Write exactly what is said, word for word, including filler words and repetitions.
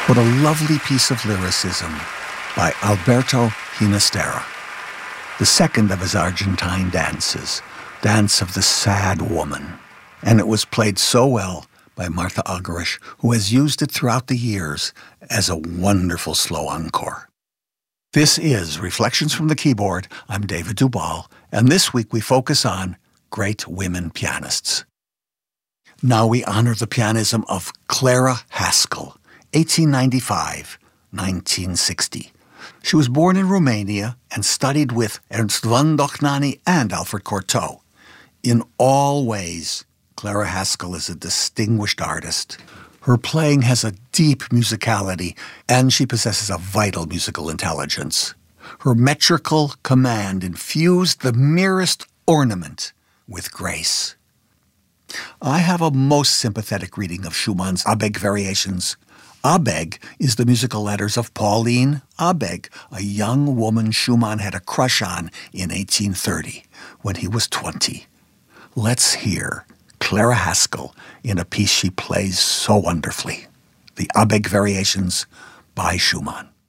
What a lovely piece of lyricism by Alberto Ginastera. The second of his Argentine dances, Dance of the Sad Woman. And it was played so well by Martha Argerich, who has used it throughout the years as a wonderful slow encore. This is Reflections from the Keyboard. I'm David Duvall, and this week we focus on great women pianists. Now we honor the pianism of Clara Haskell, eighteen ninety-five to nineteen sixty. She was born in Romania and studied with Ernst von Dohnányi and Alfred Cortot. In all ways, Clara Haskell is a distinguished artist. Her playing has a deep musicality, and she possesses a vital musical intelligence. Her metrical command infused the merest ornament with grace. I have a most sympathetic reading of Schumann's Abegg Variations. Abegg is the musical letters of Pauline Abegg, a young woman Schumann had a crush on in eighteen thirty, when he was twenty. Let's hear Clara Haskell in a piece she plays so wonderfully, the Abegg Variations by Schumann.